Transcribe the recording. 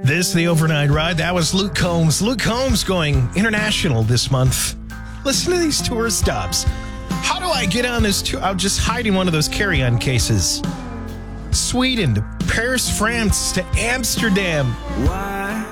This, the overnight ride, that was Luke Combs. Luke Combs going international this month. Listen to these tour stops. How do I get on this tour? I'll just hide in one of those carry-on cases. Sweden to Paris, France to Amsterdam. Why